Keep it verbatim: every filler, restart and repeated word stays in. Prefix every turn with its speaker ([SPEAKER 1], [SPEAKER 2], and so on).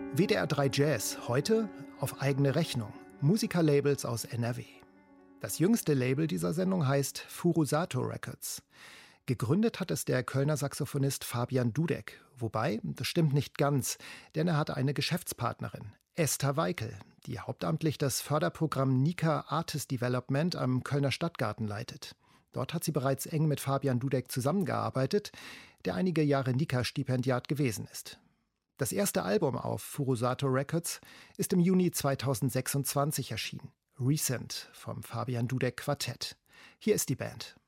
[SPEAKER 1] W D R drei Jazz, heute auf eigene Rechnung. Musikerlabels aus N R W. Das jüngste Label dieser Sendung heißt Furusato Records. Gegründet hat es der Kölner Saxophonist Fabian Dudek. Wobei, das stimmt nicht ganz, denn er hat eine Geschäftspartnerin, Esther Weikel, die hauptamtlich das Förderprogramm Nika Artist Development am Kölner Stadtgarten leitet. Dort hat sie bereits eng mit Fabian Dudek zusammengearbeitet, der einige Jahre Nika-Stipendiat gewesen ist. Das erste Album auf Furusato Records ist im Juni zweitausendsechsundzwanzig erschienen. Recent vom Fabian Dudek Quartett. Hier ist die Band.